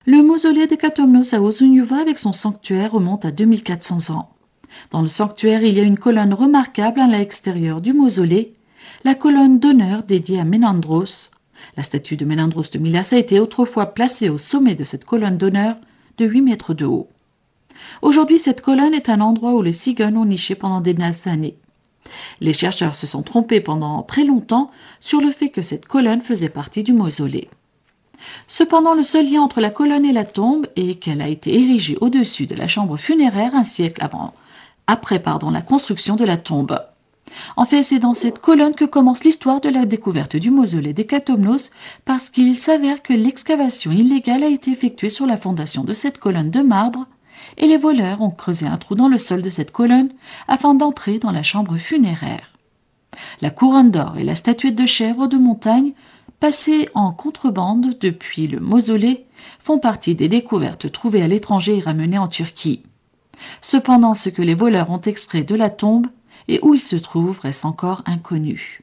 Le mausolée d'Ekatomnos à Ozunyuva avec son sanctuaire remonte à 2400 ans. Dans le sanctuaire, il y a une colonne remarquable à l'extérieur du mausolée, la colonne d'honneur dédiée à Ménandros. La statue de Ménandros de Milas a été autrefois placée au sommet de cette colonne d'honneur de 8 mètres de haut. Aujourd'hui, cette colonne est un endroit où les cigognes ont niché pendant des années. Les chercheurs se sont trompés pendant très longtemps sur le fait que cette colonne faisait partie du mausolée. Cependant, le seul lien entre la colonne et la tombe est qu'elle a été érigée au-dessus de la chambre funéraire un siècle après la construction de la tombe. En fait, c'est dans cette colonne que commence l'histoire de la découverte du mausolée d'Ekatomnos, parce qu'il s'avère que l'excavation illégale a été effectuée sur la fondation de cette colonne de marbre, et les voleurs ont creusé un trou dans le sol de cette colonne afin d'entrer dans la chambre funéraire. La couronne d'or et la statuette de chèvre de montagne, passées en contrebande depuis le mausolée, font partie des découvertes trouvées à l'étranger et ramenées en Turquie. Cependant, ce que les voleurs ont extrait de la tombe et où il se trouve reste encore inconnu.